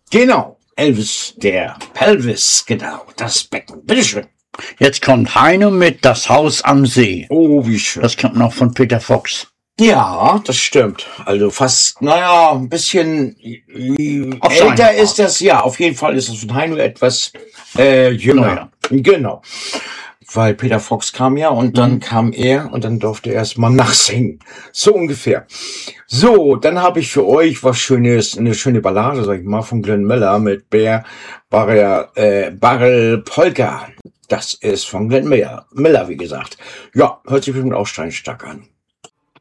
Genau, Elvis, der Pelvis, genau, das Becken. Bitteschön. Jetzt kommt Heino mit Das Haus am See. Oh, wie schön. Das kommt noch von Peter Fox. Ja, das stimmt. Also fast, naja, ein bisschen Auf seine älter Art. ist das, ja, auf jeden Fall ist das von Heino etwas jünger. Genau. Weil Peter Fox kam ja und dann kam er und dann durfte er erstmal nachsingen. So ungefähr. So, dann habe ich für euch was Schönes, eine schöne Ballade, sag ich mal, von Glenn Miller mit Barrel Polka. Das ist von Glenn Miller, wie gesagt. Ja, hört sich bestimmt auch steinstark an.